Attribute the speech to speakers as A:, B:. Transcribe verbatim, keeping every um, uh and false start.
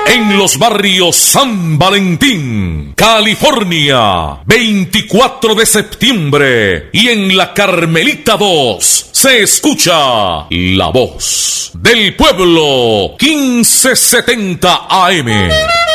A: En los barrios San Valentín, California, veinticuatro de septiembre. Y en la Carmelita dos se escucha la voz del pueblo, quince setenta A M.